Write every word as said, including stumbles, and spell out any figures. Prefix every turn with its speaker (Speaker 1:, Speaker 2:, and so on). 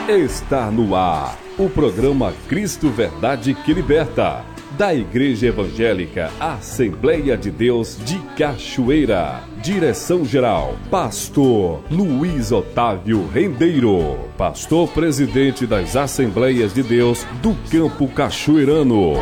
Speaker 1: Está no ar o programa Cristo Verdade que Liberta, da Igreja Evangélica Assembleia de Deus de Cachoeira. Direção-geral, Pastor Luiz Otávio Rendeiro, Pastor Presidente das Assembleias de Deus do Campo Cachoeirano.